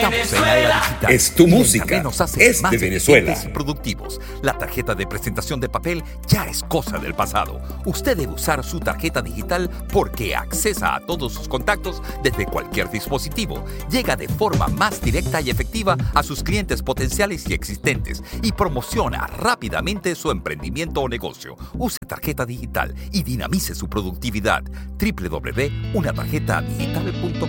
Estamos en la era digital. Es tu Y la música. Internet nos hace Es más de Venezuela. eficientes y productivos. La tarjeta de presentación de papel ya es cosa del pasado. Usted debe usar su tarjeta digital porque accesa a todos sus contactos desde cualquier dispositivo. Llega de forma más directa y efectiva a sus clientes potenciales y existentes y promociona rápidamente su emprendimiento o negocio. Use tarjeta digital y dinamice su productividad. www.unatarjetadigital.com